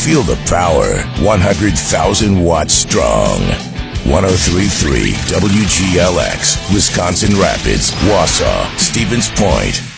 Feel the power. 100,000 watts strong. 103.3 WGLX, Wisconsin Rapids, Wausau, Stevens Point.